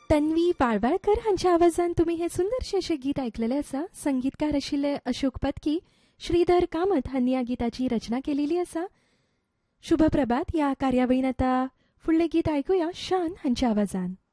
तन्वी वाळवळकर हांच्या आवाजान तुम्ही हे सुंदरशे असे गीत ऐकलेले असा. संगीतकार आशिल्ले अशोक पत्की, श्रीधर कामत हांनी या गीताची रचना केलेली असा. शुभ प्रभात. या कार्यावळीन आता फुडले गीत ऐकूया शान हांच्या आवाजान.